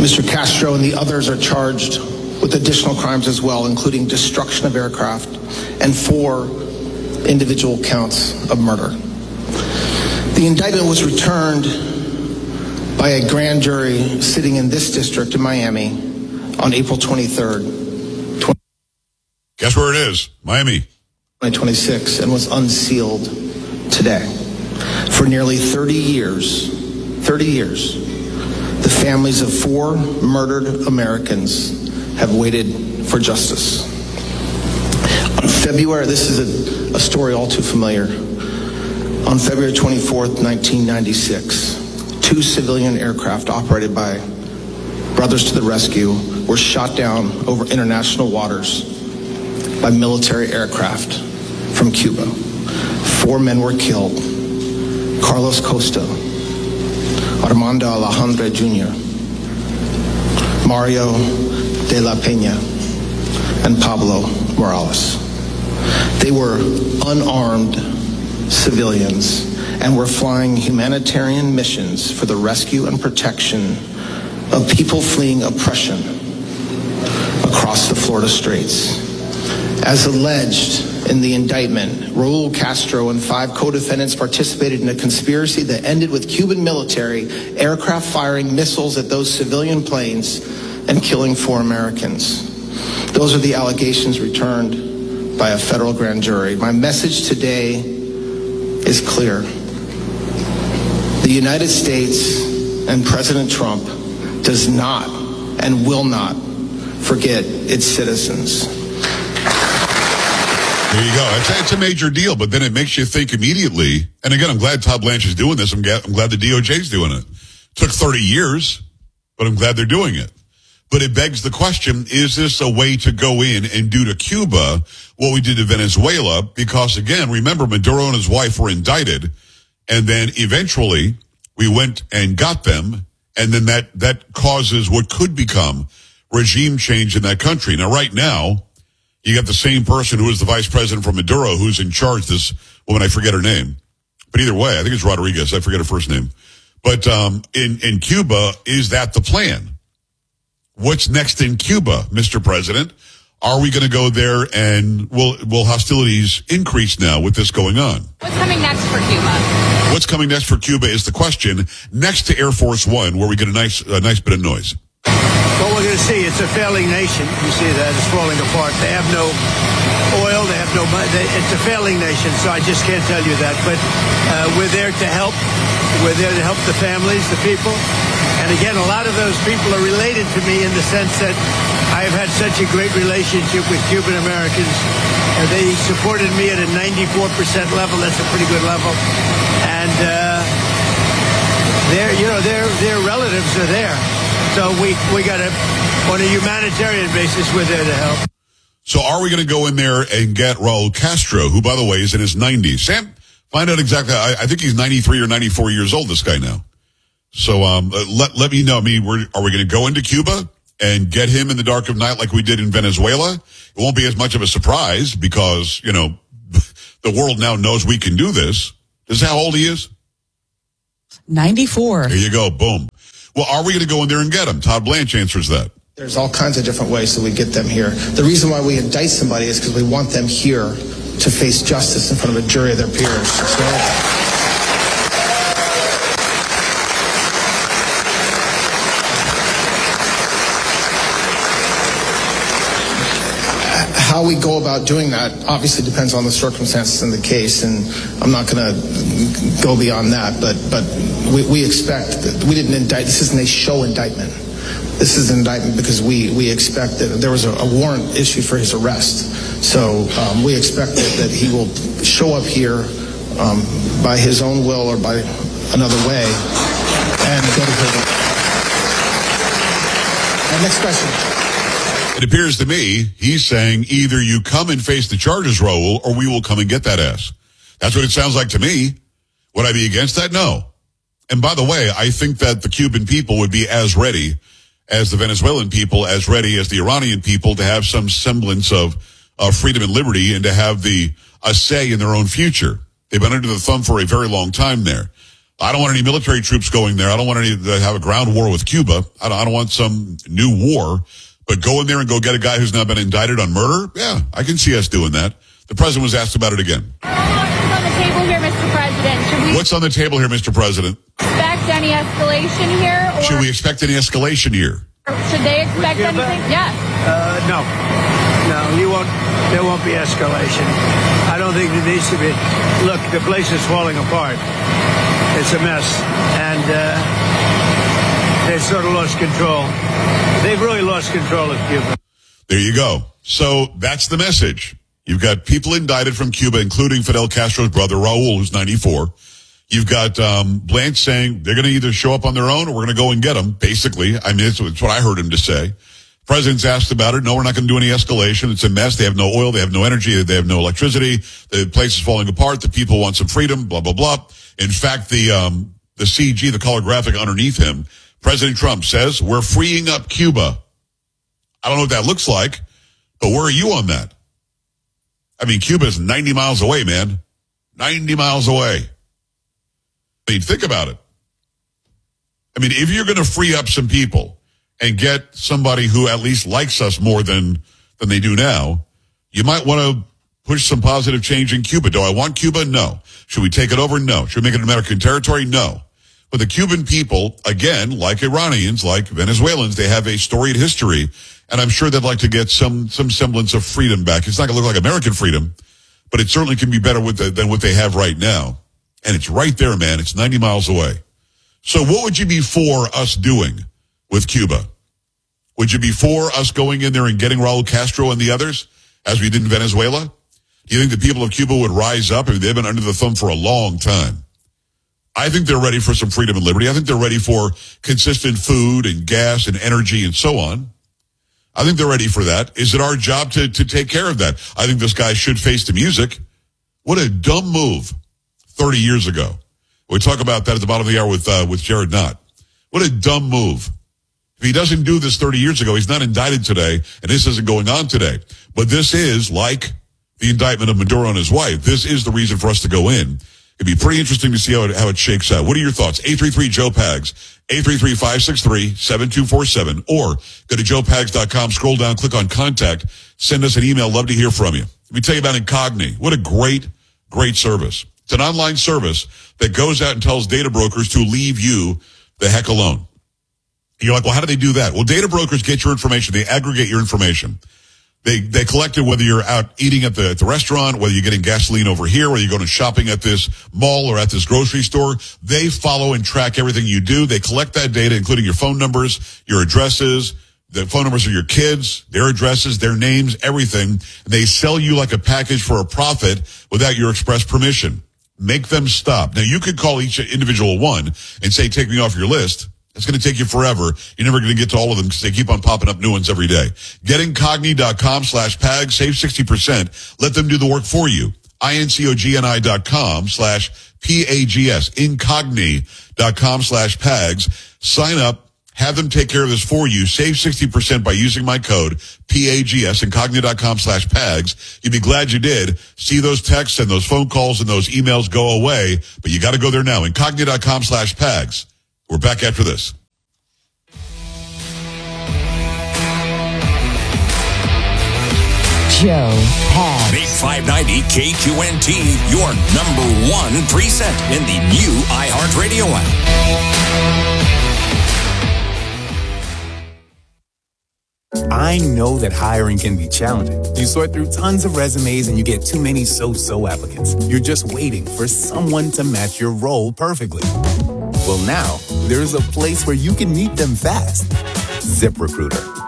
Mr. Castro and the others are charged with additional crimes as well, including destruction of aircraft and 4 individual counts of murder. The indictment was returned by a grand jury sitting in this district in Miami on April 23rd. Guess where it is? Miami. 2026, and was unsealed today. For nearly 30 years, the families of 4 murdered Americans have waited for justice. On February, this is a story all too familiar. On February 24th, 1996, 2 civilian aircraft operated by Brothers to the Rescue were shot down over international waters by military aircraft from Cuba. 4 men were killed: Carlos Costa, Armando Alejandro Jr., Mario de la Peña, and Pablo Morales. They were unarmed civilians and were flying humanitarian missions for the rescue and protection of people fleeing oppression across the Florida Straits. As alleged in the indictment, Raul Castro and 5 co-defendants participated in a conspiracy that ended with Cuban military aircraft firing missiles at those civilian planes and killing 4 Americans. Those are the allegations returned by a federal grand jury. My message today is clear. The United States and President Trump does not and will not forget its citizens. There you go. It's a major deal, but then it makes you think immediately. And again, I'm glad Todd Blanche is doing this. I'm glad the DOJ is doing it. Took 30 years, but I'm glad they're doing it. But it begs the question, is this a way to go in and do to Cuba what we did to Venezuela? Because again, remember, Maduro and his wife were indicted, and then eventually we went and got them, and then that causes what could become regime change in that country. Now, right now, you got the same person who is the vice president for Maduro who's in charge, this woman, I forget her name. But either way, I think it's Rodriguez. I forget her first name. But in Cuba, is that the plan? What's next in Cuba, Mr. President? Are we going to go there, and will hostilities increase now with this going on? What's coming next for Cuba? What's coming next for Cuba is the question. Next to Air Force One, where we get a nice bit of noise. What we're going to see, it's a failing nation. You see that it's falling apart. They have no oil. They have no money. It's a failing nation, so I just can't tell you that. But we're there to help. We're there to help the families, the people. And again, a lot of those people are related to me in the sense that I have had such a great relationship with Cuban Americans. They supported me at a 94% level. That's a pretty good level. And their relatives are there. So we got to, on a humanitarian basis, we're there to help. So are we going to go in there and get Raul Castro, who, by the way, is in his 90s? Sam, find out exactly. I think he's 93 or 94 years old, this guy now. So let me know. I mean, are we going to go into Cuba and get him in the dark of night like we did in Venezuela? It won't be as much of a surprise because, the world now knows we can do this. This is how old he is? 94. There you go. Boom. Well, are we going to go in there and get him? Todd Blanche answers that. There's all kinds of different ways that we get them here. The reason why we indict somebody is because we want them here to face justice in front of a jury of their peers. So, how we go about doing that obviously depends on the circumstances in the case, and I'm not going to go beyond that, but we expect that we didn't indict. This isn't a show indictment. This is an indictment because we expect that there was a warrant issued for his arrest. So we expect that he will show up here by his own will or by another way and go to prison. Next question. It appears to me he's saying either you come and face the charges, Raul, or we will come and get that ass. That's what it sounds like to me. Would I be against that? No. And by the way, I think that the Cuban people would be as ready as the Venezuelan people, as ready as the Iranian people to have some semblance of freedom and liberty and to have a say in their own future. They've been under the thumb for a very long time there. I don't want any military troops going there. I don't want any to have a ground war with Cuba. I don't want some new war. But go in there and go get a guy who's now been indicted on murder? Yeah, I can see us doing that. The president was asked about it again. What's on the table here, Mr. President? What's on the table here, Mr. President? Expect any escalation here? Or Should we expect any escalation here? should they expect anything? Yes. No, there won't be escalation. I don't think there needs to be. Look, the place is falling apart. It's a mess. And they've sort of lost control. They've really lost control of Cuba. There you go. So that's the message. You've got people indicted from Cuba, including Fidel Castro's brother, Raul, who's 94. You've got Blanche saying they're going to either show up on their own or we're going to go and get them, basically. I mean, it's what I heard him to say. President's asked about it. No, we're not going to do any escalation. It's a mess. They have no oil. They have no energy. They have no electricity. The place is falling apart. The people want some freedom, blah, blah, blah. In fact, the CG, the color graphic underneath him, President Trump says, we're freeing up Cuba. I don't know what that looks like, but where are you on that? I mean, Cuba is 90 miles away, man. 90 miles away. I mean, think about it. I mean, if you're going to free up some people and get somebody who at least likes us more than they do now, you might want to push some positive change in Cuba. Do I want Cuba? No. Should we take it over? No. Should we make it American territory? No. But the Cuban people, again, like Iranians, like Venezuelans, they have a storied history, and I'm sure they'd like to get some semblance of freedom back. It's not going to look like American freedom, but it certainly can be better than what they have right now. And it's right there, man. It's 90 miles away. So what would you be for us doing with Cuba? Would you be for us going in there and getting Raul Castro and the others, as we did in Venezuela? Do you think the people of Cuba would rise up? I mean, they've been under the thumb for a long time. I think they're ready for some freedom and liberty. I think they're ready for consistent food and gas and energy and so on. I think they're ready for that. Is it our job to take care of that? I think this guy should face the music. What a dumb move 30 years ago. We talk about that at the bottom of the hour with Jared Knott. What a dumb move. If he doesn't do this 30 years ago, he's not indicted today, and this isn't going on today. But this is, like the indictment of Maduro and his wife, this is the reason for us to go in. It'd be pretty interesting to see how it shakes out. What are your thoughts? 833-JOE-PAGS, 833-563-7247, or go to joepags.com, scroll down, click on contact, send us an email. Love to hear from you. Let me tell you about Incogni. What a great service. It's an online service that goes out and tells data brokers to leave you the heck alone. You're like, well, how do they do that? Well, data brokers get your information. They aggregate your information. They collect it whether you're out eating at the restaurant, whether you're getting gasoline over here, whether you're going shopping at this mall or at this grocery store. They follow and track everything you do. They collect that data, including your phone numbers, your addresses, the phone numbers of your kids, their addresses, their names, everything. And they sell you like a package for a profit without your express permission. Make them stop. Now, you could call each individual one and say, take me off your list. It's going to take you forever. You're never going to get to all of them because they keep on popping up new ones every day. GetIncogni.com/PAGS. Save 60%. Let them do the work for you. INCOGNI.com/PAGS. Incogni.com/PAGS. Sign up. Have them take care of this for you. Save 60% by using my code, PAGS, Incogni.com/PAGS. You'd be glad you did. See those texts and those phone calls and those emails go away, but you got to go there now. Incogni.com/PAGS. We're back after this. Joe Pags. 8590 KQNT, your number one preset in the new iHeartRadio app. I know that hiring can be challenging. You sort through tons of resumes and you get too many so-so applicants. You're just waiting for someone to match your role perfectly. Well, now, there's a place where you can meet them fast. ZipRecruiter.